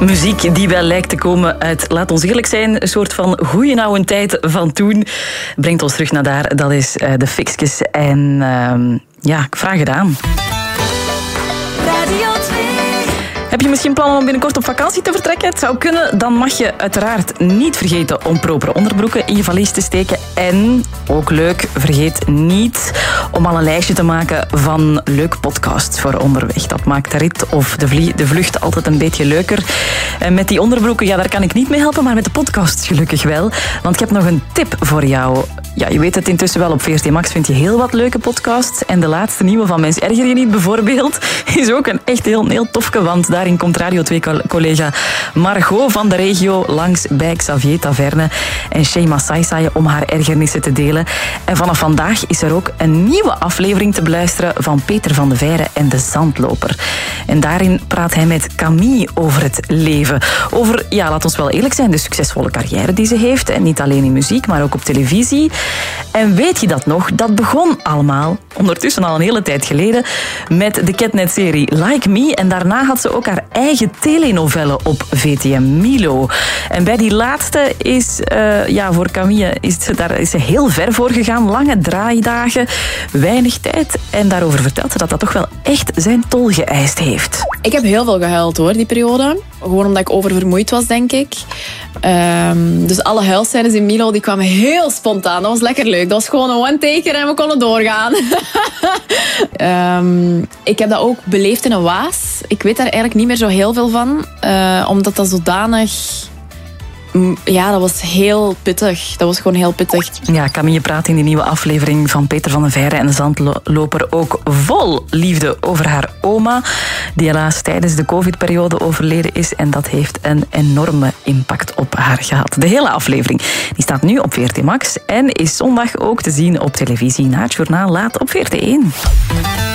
Muziek die wel lijkt te komen uit, laat ons eerlijk zijn, een soort van goeie oude tijd van toen. Brengt ons terug naar daar, dat is de Fixkes. En ja, vraag het aan. Radio 2. Heb je misschien plannen om binnenkort op vakantie te vertrekken? Het zou kunnen. Dan mag je uiteraard niet vergeten om propere onderbroeken in je valies te steken. En, ook leuk, vergeet niet om al een lijstje te maken van leuke podcasts voor onderweg. Dat maakt de rit of de vlucht altijd een beetje leuker. En met die onderbroeken, ja, daar kan ik niet mee helpen, maar met de podcasts gelukkig wel. Want ik heb nog een tip voor jou. Ja, je weet het intussen wel, op VRT Max vind je heel wat leuke podcasts. En de laatste nieuwe van Mens Erger Je Niet bijvoorbeeld is ook een echt heel tofke, want daarin komt Radio 2-collega Margot van de regio langs bij Xavier Taverne en Shema Saisai om haar ergernissen te delen. En vanaf vandaag is er ook een nieuwe aflevering te beluisteren van Peter van de Veire en de Zandloper. En daarin praat hij met Camille over het leven. Over, ja, laat ons wel eerlijk zijn, de succesvolle carrière die ze heeft. En niet alleen in muziek, maar ook op televisie. En weet je dat nog? Dat begon allemaal, ondertussen al een hele tijd geleden, met de Catnet-serie Like Me. En daarna had ze ook haar eigen telenovelle op VTM, Milo. En bij die laatste is, voor Camille is ze heel ver voor gegaan. Lange draaidagen, weinig tijd. En daarover vertelt ze dat toch wel echt zijn tol geëist heeft. Ik heb heel veel gehuild hoor, die periode. Gewoon omdat ik oververmoeid was, denk ik. Dus alle huilscènes in Milo die kwamen heel spontaan. Dat was lekker leuk. Dat was gewoon een one-taker en we konden doorgaan. Ik heb dat ook beleefd in een waas. Ik weet daar eigenlijk niet meer zo heel veel van. Omdat dat zodanig... Ja, dat was heel pittig. Dat was gewoon heel pittig. Ja, Camille praat in die nieuwe aflevering van Peter van de Veire en de Zandloper ook vol liefde over haar oma, die helaas tijdens de COVID-periode overleden is. En dat heeft een enorme impact op haar gehad. De hele aflevering die staat nu op VRT Max en is zondag ook te zien op televisie na het journaal laat op VRT 1.